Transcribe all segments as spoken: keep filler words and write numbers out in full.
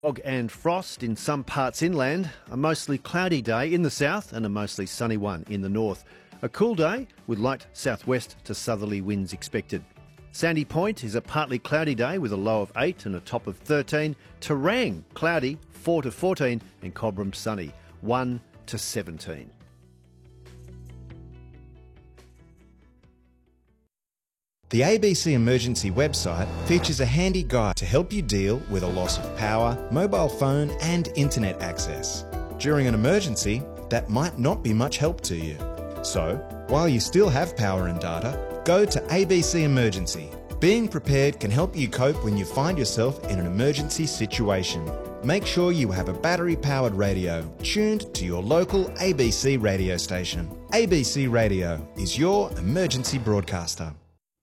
Fog and frost in some parts inland, a mostly cloudy day in the south and a mostly sunny one in the north. A cool day with light southwest to southerly winds expected. Sandy Point is a partly cloudy day with a low of eight and a top of thirteen. Terang, cloudy, four to fourteen, and Cobram sunny, one to seventeen. The A B C Emergency website features a handy guide to help you deal with a loss of power, mobile phone and internet access. During an emergency, that might not be much help to you. So, while you still have power and data, go to A B C Emergency. Being prepared can help you cope when you find yourself in an emergency situation. Make sure you have a battery-powered radio tuned to your local A B C radio station. A B C Radio is your emergency broadcaster.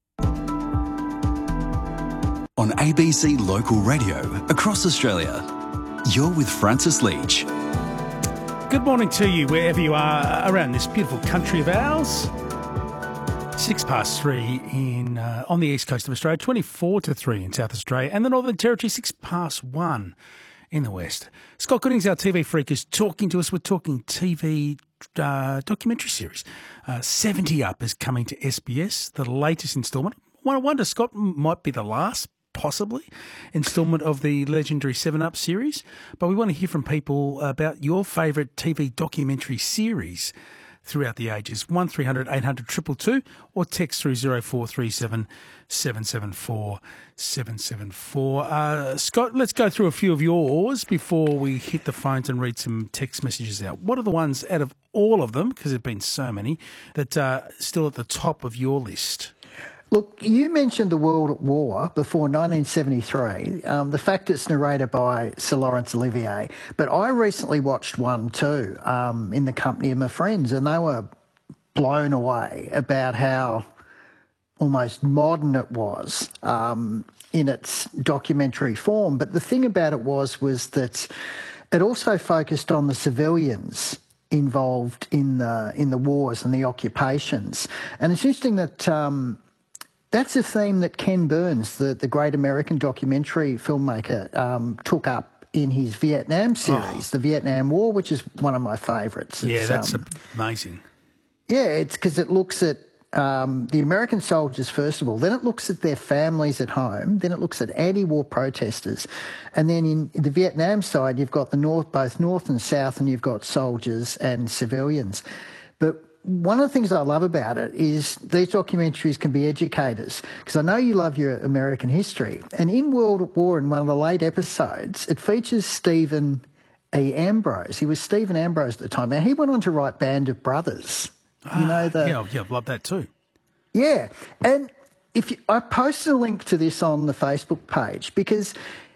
On A B C Local Radio across Australia, you're with Francis Leach. Good morning to you, wherever you are around this beautiful country of ours. Six past three in uh, on the east coast of Australia, twenty-four to three in South Australia, and the Northern Territory, six past one in the west. Scott Goodings, our T V freak, is talking to us. We're talking T V uh, documentary series. Uh, seventy Up is coming to S B S, the latest instalment. I wonder, Scott, might be the last, possibly, instalment of the legendary seven Up series. But we want to hear from people about your favourite T V documentary series throughout the ages. one three hundred eight hundred two two two or text through zero four three seven seven seven four seven seven four. Uh, Scott, let's go through a few of yours before we hit the phones and read some text messages out. What are the ones out of all of them, because there have been so many, that are still at the top of your list? Look, you mentioned the World at War before nineteen seventy-three, um, the fact it's narrated by Sir Laurence Olivier. But I recently watched one too, um, in the company of my friends, and they were blown away about how almost modern it was um, in its documentary form. But the thing about it was, was that it also focused on the civilians involved in the in the wars and the occupations. And it's interesting that Um, That's a theme that Ken Burns, the, the great American documentary filmmaker, um, took up in his Vietnam series, oh. The Vietnam War, which is one of my favourites. Yeah, it's, that's um, amazing. Yeah, it's because it looks at um, the American soldiers, first of all. Then it looks at their families at home. Then it looks at anti-war protesters. And then in the Vietnam side, you've got the North, both North and South, and you've got soldiers and civilians. But one of the things I love about it is these documentaries can be educators, because I know you love your American history. And in World at War, in one of the late episodes, it features Stephen E. Ambrose. He was Stephen Ambrose at the time. Now, he went on to write Band of Brothers. You know the yeah, yeah, love that too. Yeah, and if you, I posted a link to this on the Facebook page, because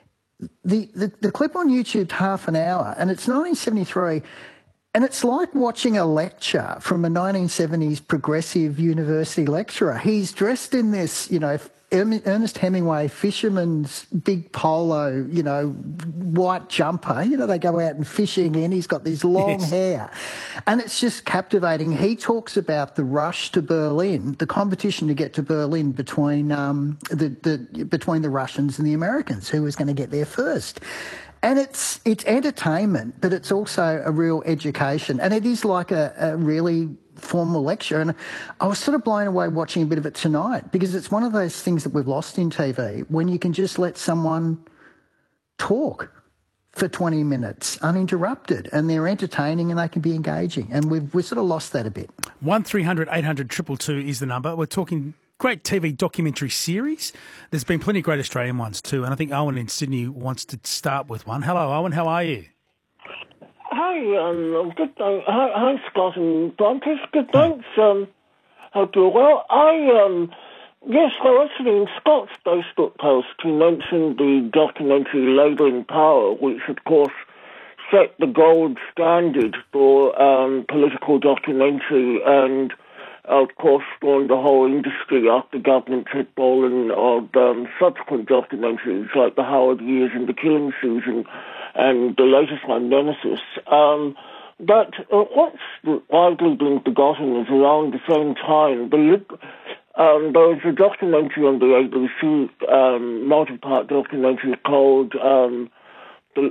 the, the, the clip on YouTube's half an hour, and it's nineteen seventy-three. And it's like watching a lecture from a nineteen seventies progressive university lecturer. He's dressed in this, you know, Ernest Hemingway fisherman's big polo, you know, white jumper. You know, they go out and fishing in. He's got this long yes. hair. And it's just captivating. He talks about the rush to Berlin, the competition to get to Berlin between um, the, the between the Russians and the Americans, who was going to get there first. And it's it's entertainment, but it's also a real education. And it is like a, a really formal lecture. And I was sort of blown away watching a bit of it tonight, because it's one of those things that we've lost in T V, when you can just let someone talk for twenty minutes uninterrupted, and they're entertaining and they can be engaging. And we've, we've sort of lost that a bit. one three hundred eight hundred two two two is the number. We're talking great T V documentary series. There's been plenty of great Australian ones too, and I think Owen in Sydney wants to start with one. Hello, Owen. How are you? Hi, um, good. Uh, hi, hi, Scott and Francis. Good, thanks. Um, hope you're well. I um, yes, well, actually, in Scott's Facebook post, he mentioned the documentary Labour in Power, which, of course, set the gold standard for um, political documentary, and of course, spawned the whole industry after government had fallen of um, subsequent documentaries like The Howard Years and The Killing Season, and the latest one, Nemesis. Um, but uh, what's widely been forgotten is around the same time, the, um, there was a documentary on the A B C, um, multi-part documentary called um,